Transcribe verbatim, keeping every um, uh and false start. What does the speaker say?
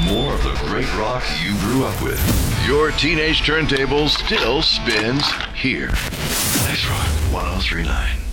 more of the great rock you grew up with. Your teenage turntable still spins here. Nice Rock one oh three point nine.